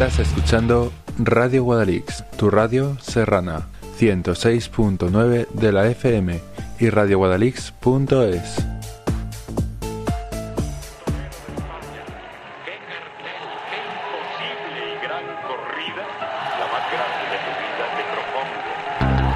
Estás escuchando Radio Guadalix, tu radio serrana, 106.9 de la FM y radioguadalix.es.